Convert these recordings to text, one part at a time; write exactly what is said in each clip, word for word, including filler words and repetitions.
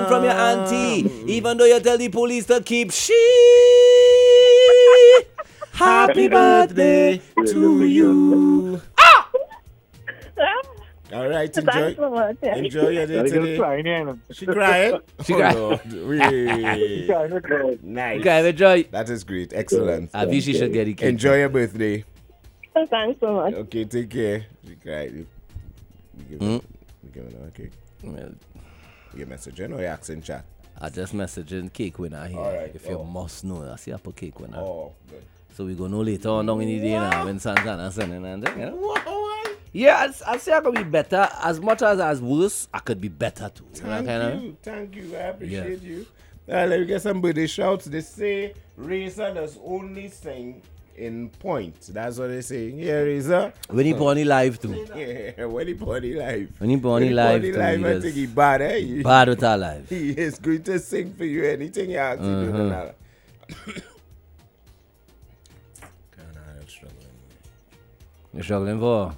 from your auntie. Even though you tell the police to keep she. Happy birthday to you. Ah! All right, enjoy. Thanks so much. Yeah. Enjoy your day today. Crying, She crying? She Oh, crying. Lord. Wee. Nice. Okay, enjoy. That is great. Excellent. I wish you should get the cake. Enjoy your birthday. Thanks so much. Okay, take care. She cried. You give, Mm. you give her a cake. Well, You messaging or you asking chat? I just messaging cake winner here. All right. If you Oh. must know, I see a cake winner. Oh, good. So we go know later on down in the day now when Santana sending and then, you know? Wow. Yeah, I, I say I could be better. As much as as worse, I could be better too. You know, Thank kinda? you. Thank you. I appreciate Yes. you. All right, let me get some birthday shouts. They say Razor does only sing in point. That's what they say. Yeah, Razor. When he born live too. Yeah, when he party live. When he born When he live party too. live, he I does think he bad, eh? He, bad with our life. he is going to sing for you anything you ask him to do. Now. You're struggling for?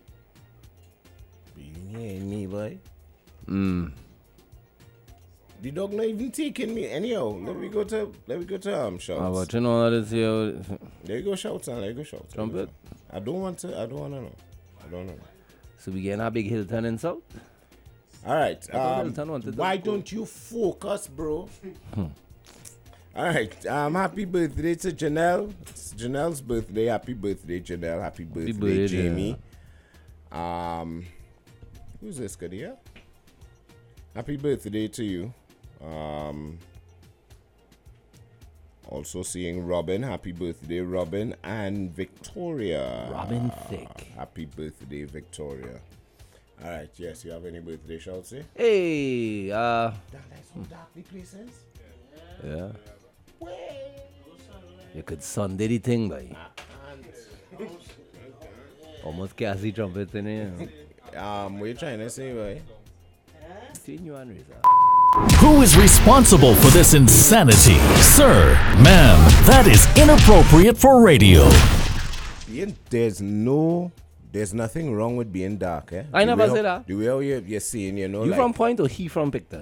You ain't me, boy. Mm. The dog not even taking me anyhow. Let me go to let me go to um shouts. Ah, but you know what it's here. There you go shouts and there you go shouts. Trumpet? I don't want to I don't wanna know. I don't know. So we getting a big Hilton in South? All right. thought Um, Hilton wanted to why go. don't you focus, bro? All right. Um, happy birthday to Janelle. It's Janelle's birthday. Happy birthday, Janelle. Happy birthday, birthday, Jamie. Um, who's this, Kadia? Happy birthday to you. Um, also seeing Robin. Happy birthday, Robin and Victoria. Robin Thick. Happy birthday, Victoria. All right. Yes. You have any birthday shouts, eh? Hey, uh, Damn, that's so darkly places. yeah. You could Sunday the thing, boy. Almost can't see trumpets in here. Um, what you trying to say, boy? Between you and Razor. Who is responsible for this insanity? Sir, ma'am, that is inappropriate for radio. Being, there's no, there's nothing wrong with being dark, eh? I The never way said how- that. The way how you, you're seeing, you know, You like, from Point or he from Picton?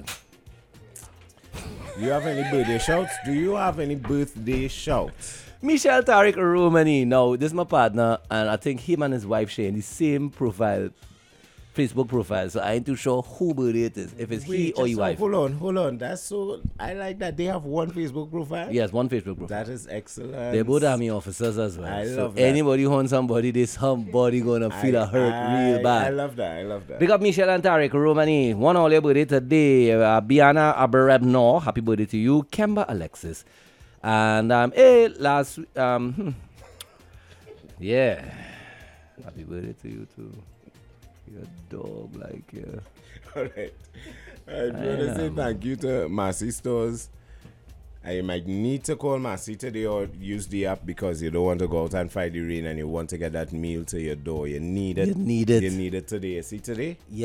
you have any birthday shouts? Do you have any birthday shouts? Michelle Tariq Romani. Now, this is my partner, and I think him and his wife share the same profile, Facebook profile. So I ain't too sure who birthday it is. If it's he Wait, or just your now, wife. Hold on, hold on. That's so, I like that they have one Facebook profile. Yes, one Facebook profile. That is excellent. They both army officers as well. I so love that. anybody who wants somebody, there's somebody gonna feel I- a hurt I- real bad. I love that. I love that. Big up Michelle and Tariq Romani. One all your birthday today. Uh, Biana Aberebno, happy birthday to you. Kemba Alexis. And um, hey, last week, um, hmm. yeah, happy birthday to you too. Your dog, like yeah. All right. I want I to say know. thank you to Massey Stores. I might need to call Massey today or use the app because you don't want to go out and fight the rain and you want to get that meal to your door. You need it. You need it. You need it today. See today?